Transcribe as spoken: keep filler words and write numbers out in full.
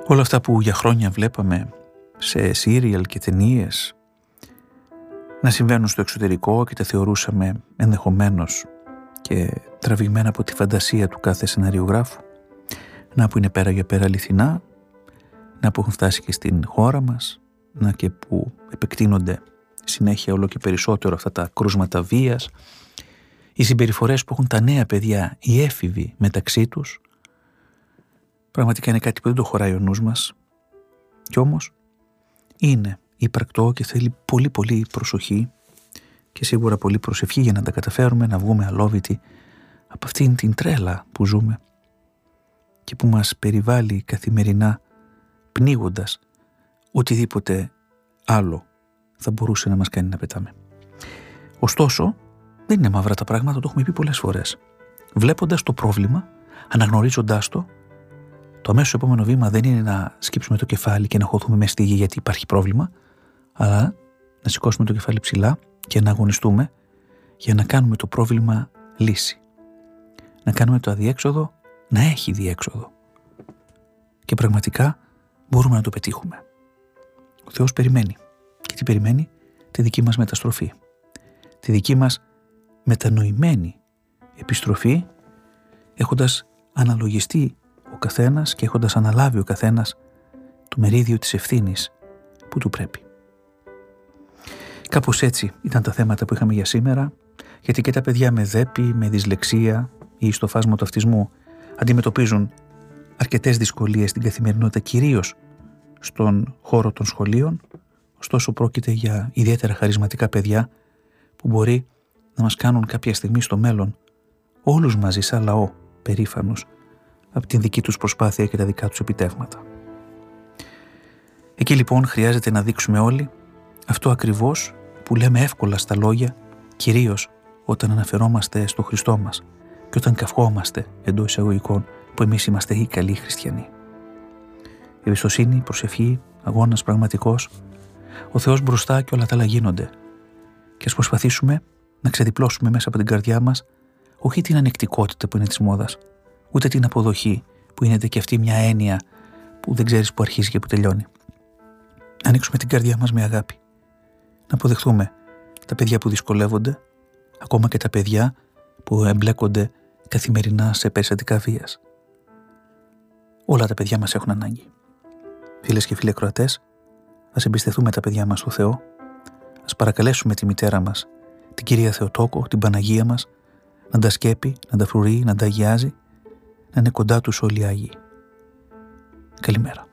Όλα αυτά που για χρόνια βλέπαμε σε σύριαλ και ταινίες να συμβαίνουν στο εξωτερικό και τα θεωρούσαμε ενδεχομένως και τραβηγμένα από τη φαντασία του κάθε σεναριογράφου, να που είναι πέρα για πέρα αληθινά, να που έχουν φτάσει και στην χώρα μας, να και που επεκτείνονται συνέχεια όλο και περισσότερο αυτά τα κρούσματα βίας, οι συμπεριφορές που έχουν τα νέα παιδιά, οι έφηβοι μεταξύ τους, πραγματικά είναι κάτι που δεν το χωράει ο νους μας. Κι όμως είναι υπαρκτό και θέλει πολύ πολύ προσοχή και σίγουρα πολύ προσευχή για να τα καταφέρουμε να βγούμε αλόβητοι από αυτήν την τρέλα που ζούμε και που μας περιβάλλει καθημερινά, πνίγοντας οτιδήποτε άλλο θα μπορούσε να μας κάνει να πετάμε. Ωστόσο, δεν είναι μαύρα τα πράγματα, το έχουμε πει πολλές φορές. Βλέποντας το πρόβλημα, αναγνωρίζοντάς το, το αμέσως επόμενο βήμα δεν είναι να σκύψουμε το κεφάλι και να χωθούμε μέσα στη γη γιατί υπάρχει πρόβλημα, αλλά να σηκώσουμε το κεφάλι ψηλά και να αγωνιστούμε για να κάνουμε το πρόβλημα λύση. Να κάνουμε το αδιέξοδο να έχει διέξοδο. Και πραγματικά μπορούμε να το πετύχουμε. Ο Θεός περιμένει. Και τι περιμένει? Τη δική μας μεταστροφή. Τη δική μας μετανοημένη επιστροφή, έχοντας αναλογιστεί ο καθένας και έχοντας αναλάβει ο καθένας το μερίδιο της ευθύνης που του πρέπει. Κάπως έτσι ήταν τα θέματα που είχαμε για σήμερα, γιατί και τα παιδιά με δέπη, με δυσλεξία ή στο φάσμα του αυτισμού αντιμετωπίζουν αρκετές δυσκολίες στην καθημερινότητα, κυρίως στον χώρο των σχολείων. Ωστόσο πρόκειται για ιδιαίτερα χαρισματικά παιδιά που μπορεί να μας κάνουν κάποια στιγμή στο μέλλον όλους μαζί σαν λαό περήφανους από την δική τους προσπάθεια και τα δικά τους επιτεύγματα. Εκεί λοιπόν χρειάζεται να δείξουμε όλοι αυτό ακριβώς που λέμε εύκολα στα λόγια, κυρίως όταν αναφερόμαστε στο Χριστό μας και όταν καυχόμαστε εντός εισαγωγικών που εμείς είμαστε οι καλοί χριστιανοί. Εμπιστοσύνη, προσευχή, αγώνας πραγματικός, ο Θεός μπροστά και όλα τα άλλα γίνονται. Και ας προσπαθήσουμε να ξεδιπλώσουμε μέσα από την καρδιά μας όχι την ανεκτικότητα που είναι της μόδας, ούτε την αποδοχή που είναι και αυτή μια έννοια που δεν ξέρεις που αρχίζει και που τελειώνει. Να ανοίξουμε την καρδιά μας με αγάπη. Να αποδεχθούμε τα παιδιά που δυσκολεύονται, ακόμα και τα παιδιά που εμπλέκονται καθημερινά σε περιστατικά βίας. Όλα τα παιδιά μας έχουν ανάγκη. Φίλες και φίλοι ακροατές, ας εμπιστευτούμε τα παιδιά μας στο Θεό, ας παρακαλέσουμε τη μητέρα μας, την Κυρία Θεοτόκο, την Παναγία μας, να τα σκέπει, να τα φρουρεί, να τα αγιάζει, να είναι κοντά τους όλοι οι Άγιοι. Καλημέρα.